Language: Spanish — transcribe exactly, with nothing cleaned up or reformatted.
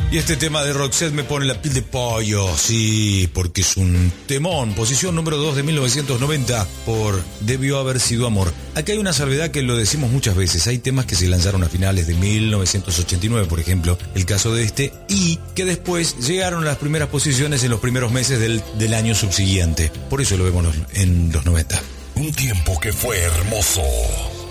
Y este tema de Roxette me pone la piel de pollo, sí, porque es un temón. Posición número dos de mil novecientos noventa por Debió haber sido amor. Acá hay una salvedad que lo decimos muchas veces. Hay temas que se lanzaron a finales de mil novecientos ochenta y nueve, por ejemplo, el caso de este, y que después llegaron a las primeras posiciones en los primeros meses del, del año subsiguiente. Por eso lo vemos en los noventa. Un tiempo que fue hermoso.